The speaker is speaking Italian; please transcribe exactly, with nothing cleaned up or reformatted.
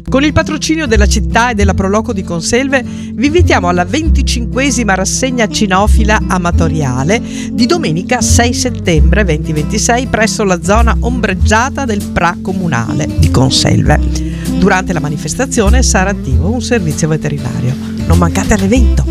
Con il patrocinio della città e della Proloco di Conselve vi invitiamo alla venticinquesima rassegna cinofila amatoriale di domenica sei settembre duemilaventisei presso la zona ombreggiata del Pra Comunale di Conselve. Durante la manifestazione sarà attivo un servizio veterinario. Non mancate all'evento!